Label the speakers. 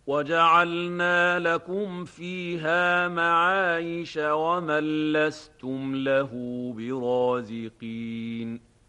Speaker 1: وجعلنا لكم فيها معايش ومن لستم له برازقين